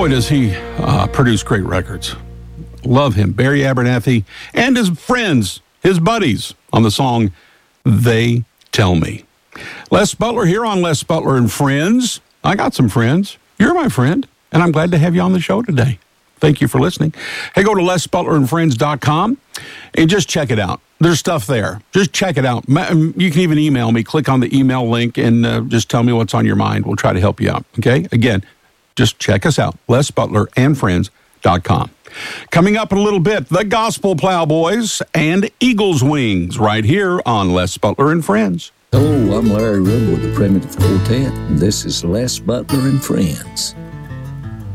Boy, does he produce great records. Love him. Barry Abernathy and his friends, his buddies, on the song They Tell Me. Les Butler here on Les Butler and Friends. I got some friends. You're my friend, and I'm glad to have you on the show today. Thank you for listening. Hey, go to LesButlerandFriends.com and just check it out. There's stuff there. Just check it out. You can even email me. Click on the email link and just tell me what's on your mind. We'll try to help you out, okay? Again, just check us out, LesButlerandFriends.com. Coming up in a little bit, the Gospel Plowboys and Eagles Wings right here on Les Butler and Friends. Hello, I'm Larry Rudd with the Primitive Quartet, and this is Les Butler and Friends.